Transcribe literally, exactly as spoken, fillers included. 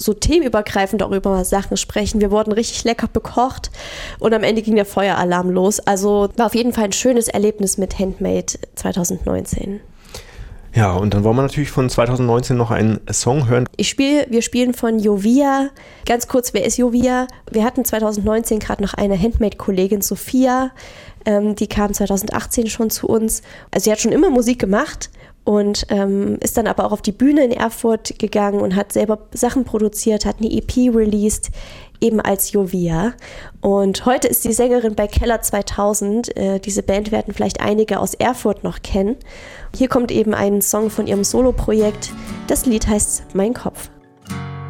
so themenübergreifend auch über Sachen sprechen. Wir wurden richtig lecker bekocht und am Ende ging der Feueralarm los. Also war auf jeden Fall ein schönes Erlebnis mit Handmade zwanzig neunzehn. Ja, und dann wollen wir natürlich von zwanzig neunzehn noch einen Song hören. Ich spiel, wir spielen von Jovia. Ganz kurz, wer ist Jovia? Wir hatten zwanzig neunzehn gerade noch eine Handmade-Kollegin, Sophia. Ähm, die kam zwanzig achtzehn schon zu uns. Also sie hat schon immer Musik gemacht und ähm, ist dann aber auch auf die Bühne in Erfurt gegangen und hat selber Sachen produziert, hat eine E P released, eben als Jovia. Und heute ist sie Sängerin bei Keller zweitausend. Äh, diese Band werden vielleicht einige aus Erfurt noch kennen. Hier kommt eben ein Song von ihrem Soloprojekt. Das Lied heißt Mein Kopf.